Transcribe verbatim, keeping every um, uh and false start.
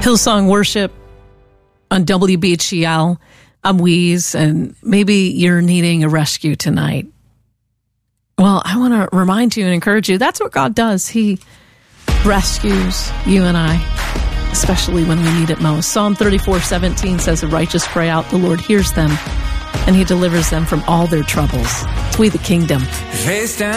Hillsong Worship on W B H C L. I'm Weeze, and maybe you're needing a rescue tonight. Well, I want to remind you and encourage you, that's what God does. He rescues you and I, especially when we need it most. Psalm thirty-four seventeen says, the righteous cry out, the Lord hears them, and he delivers them from all their troubles. It's we the kingdom. Face down.